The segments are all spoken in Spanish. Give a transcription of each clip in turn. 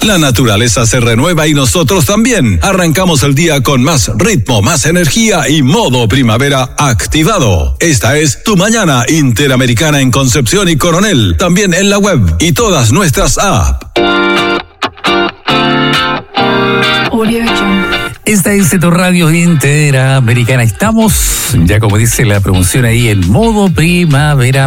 La naturaleza se renueva y nosotros también. Arrancamos el día con más ritmo, más energía y modo primavera activado. Esta es Tu Mañana Interamericana en Concepción y Coronel. También en la web y todas nuestras apps. Esta es tu radio interamericana. Estamos, ya como dice la promoción ahí, en modo primavera,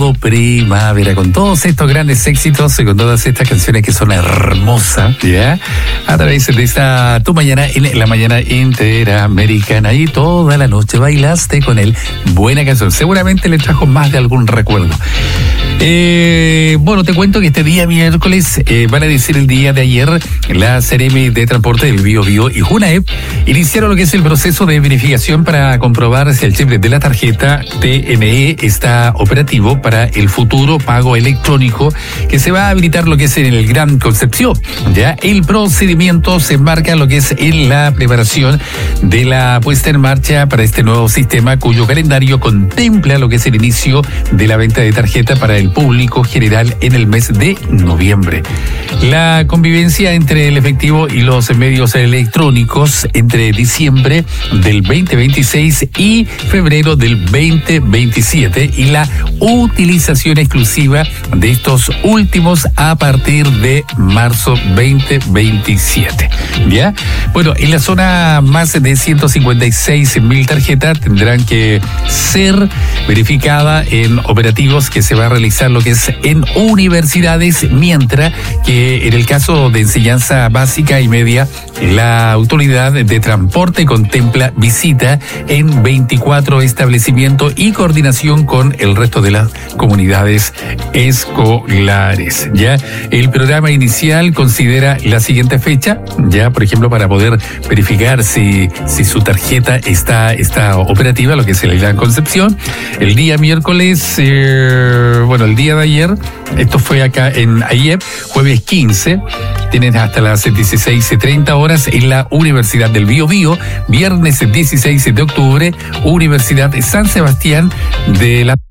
con todos estos grandes éxitos y con todas estas canciones que son hermosas, ¿ya? A través de esta Tu Mañana, en la mañana interamericana, y toda la noche bailaste con él. Buena canción, seguramente le trajo más de algún recuerdo. Bueno, te cuento que este día miércoles, van a decir el día de ayer, la CRM de Transporte del Biobío y Junaep iniciaron lo que es el proceso de verificación para comprobar si el chip de la tarjeta TNE está operativo para el futuro pago electrónico que se va a habilitar lo que es en el Gran Concepción. Ya el procedimiento se enmarca lo que es en la preparación de la puesta en marcha para este nuevo sistema, cuyo calendario contempla lo que es el inicio de la venta de tarjeta para el público general en el mes de noviembre. La convivencia entre el efectivo y los medios electrónicos entre diciembre del 2026 y febrero del 2027 y la utilización exclusiva de estos últimos a partir de marzo 2027. ¿Ya? Bueno, en la zona más de 156.000 tarjetas tendrán que ser verificadas en operativos que se va a realizar lo que es en universidades, mientras que en el caso de enseñanza básica y media, la autoridad de transporte contempla visita en 24 establecimientos y coordinación con el resto de las comunidades escolares. Ya el programa inicial considera la siguiente fecha, ya por ejemplo para poder verificar si su tarjeta está operativa, lo que es la Gran Concepción. El día miércoles, el día de ayer, esto fue acá en AIEP, jueves 15, tienen hasta las 16:30 horas en la Universidad del Biobío, viernes 16 de octubre, Universidad de San Sebastián de la